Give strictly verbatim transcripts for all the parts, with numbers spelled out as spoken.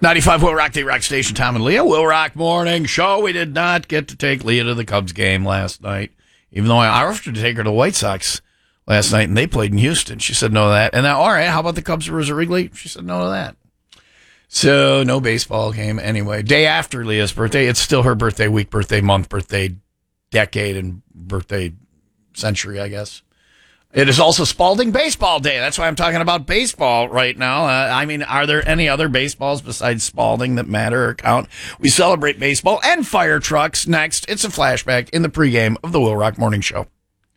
ninety-five Will Rock, the Rock Station, Tom and Leah. Will Rock Morning Show. We did not get to take Leah to the Cubs game last night, even though I offered to take her to the White Sox last night, and they played in Houston. She said no to that. And then, all right, how about the Cubs versus Wrigley? She said no to that. So no baseball game anyway. Day after Leah's birthday. It's still her birthday week, birthday month, birthday decade, and birthday century, I guess. It is also Spalding Baseball Day. That's why I'm talking about baseball right now. Uh, I mean, are there any other baseballs besides Spalding that matter or count? We celebrate baseball and fire trucks next. It's a flashback in the pregame of the Will Rock Morning Show.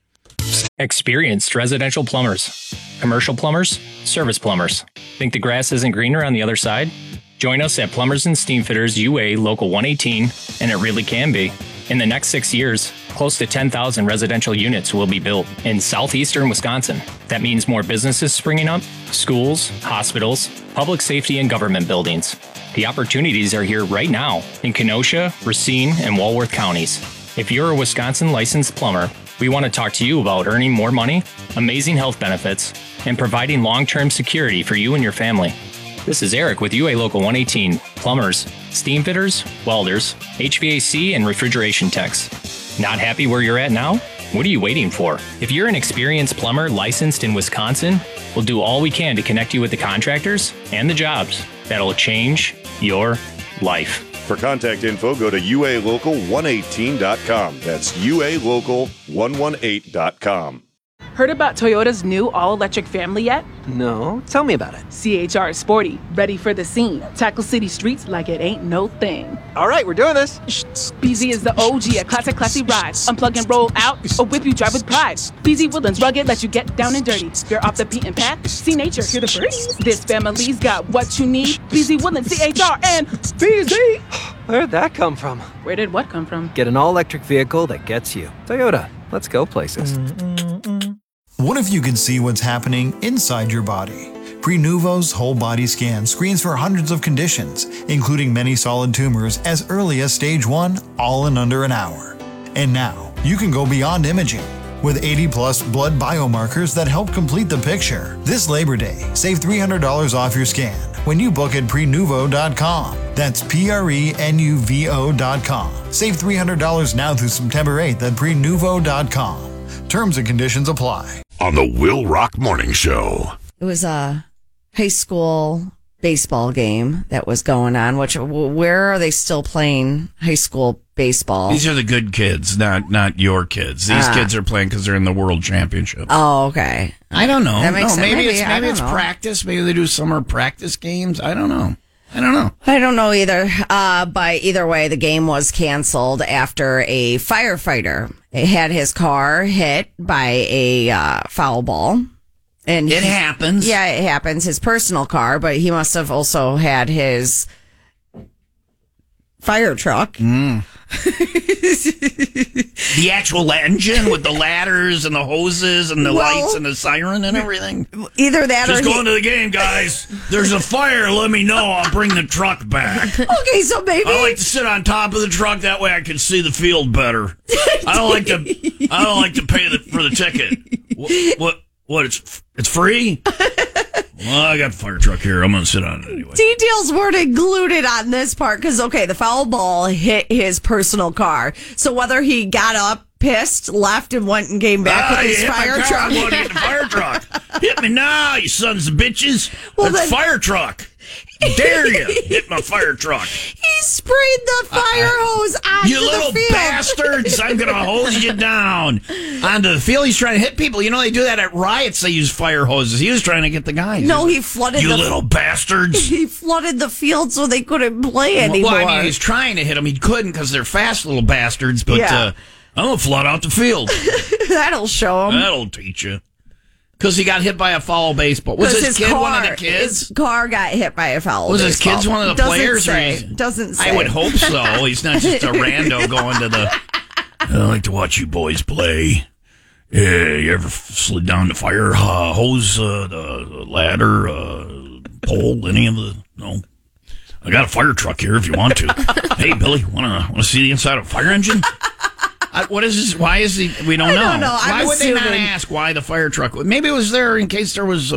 Experienced residential plumbers, commercial plumbers, service plumbers. Think the grass isn't greener on the other side? Join us at Plumbers and Steamfitters U A Local one eighteen, and it really can be. In the next six years, close to ten thousand residential units will be built in southeastern Wisconsin. That means more businesses springing up, schools, hospitals, public safety, and government buildings. The opportunities are here right now in Kenosha, Racine, and Walworth counties. If you're a Wisconsin licensed plumber, we want to talk to you about earning more money, amazing health benefits, and providing long-term security for you and your family. This is Eric with U A Local one eighteen, plumbers, steam fitters, welders, H V A C, and refrigeration techs. Not happy where you're at now? What are you waiting for? If you're an experienced plumber licensed in Wisconsin, we'll do all we can to connect you with the contractors and the jobs that'll change your life. For contact info, go to U A local one eighteen dot com. That's U A local one eighteen dot com. Heard about Toyota's new all-electric family yet? No, tell me about it. C H R is sporty, ready for the scene. Tackle city streets like it ain't no thing. All right, we're doing this. B Z is the O G, a classic, classy ride. Unplug and roll out, or whip you drive with pride. B Z Woodlands rugged, let you get down and dirty. You're off the beaten path, see nature, hear the birds. This family's got what you need. B Z Woodlands, C H R, and B Z. Where'd that come from? Where did what come from? Get an all-electric vehicle that gets you. Toyota, let's go places. What if you could see what's happening inside your body? Prenuvo's whole body scan screens for hundreds of conditions, including many solid tumors as early as stage one, all in under an hour. And now, you can go beyond imaging. With eighty plus blood biomarkers that help complete the picture. This Labor Day, save three hundred dollars off your scan when you book at prenuvo dot com. That's P R E N U V O dot com. Save three hundred dollars now through September eighth at prenuvo dot com. Terms and conditions apply. On the Will Rock Morning Show. It was a high school baseball game that was going on. Which, where are they still playing high school baseball? These are the good kids, not not your kids. These ah. kids are playing because they're in the World Championship. Oh, okay. I don't know. That makes no, sense. maybe, maybe it's maybe it's know. practice. Maybe they do summer practice games. I don't know. I don't know. I don't know either. Uh, but either way, the game was canceled after a firefighter had his car hit by a uh, foul ball. And it he, happens. Yeah, it happens. His personal car, but he must have also had his fire truck. Mm. The actual engine with the ladders and the hoses and the well, lights and the siren and everything. Either that Just or going he... to the game, guys. There's a fire. Let me know. I'll bring the truck back. Okay, so maybe I like to sit on top of the truck. That way I can see the field better. I don't like to. I don't like to pay the, for the ticket. What? What? What? It's it's free. Well, I got the fire truck here. I'm going to sit on it anyway. Details weren't included on this part because, okay, the foul ball hit his personal car. So whether he got up, pissed, left, and went and came back ah, with his hit fire my car. truck. I'm going to get the fire truck. Hit me now, you sons of bitches. Well, That's then, fire truck. Dare you hit my fire truck. He sprayed the fire hose onto You little the field. bastards. I'm going to hose you down onto the field. He's trying to hit people. You know, they do that at riots. They use fire hoses. He was trying to get the guys. No, he flooded You the... little bastards. He flooded the field so they couldn't play anymore. Well, I mean, he's trying to hit them. He couldn't because they're fast little bastards. But yeah. uh, I'm going to flood out the field. That'll show him. That'll teach you. Because he got hit by a foul baseball. Was his, his kid car, one of the kids? His car got hit by a foul Was baseball. his kid one of the Doesn't players? Say. Or he's, Doesn't say. I would hope so. He's not just a rando going to the... I like to watch you boys play. Yeah, you ever slid down the fire uh, hose, uh, the ladder, uh, pole, any of the... No. I got a fire truck here if you want to. Hey, Billy, want to want to see the inside of a fire engine? I, what is this? Why is he? We don't I know. don't know. Why I'm would assuming. they not ask why the fire truck? Maybe it was there in case there was